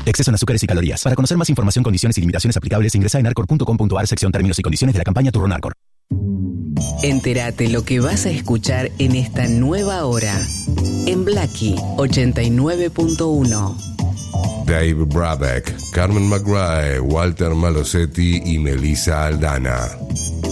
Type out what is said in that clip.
Exceso en azúcares y calorías. Para conocer más información, condiciones y limitaciones aplicables, ingresa en arcor.com.ar, sección términos y condiciones de la campaña Tu Ron Arcor. Entérate lo que vas a escuchar en esta nueva hora. En Blackie 89.1. Dave Brubeck, Carmen McRae, Walter Malosetti y Melissa Aldana.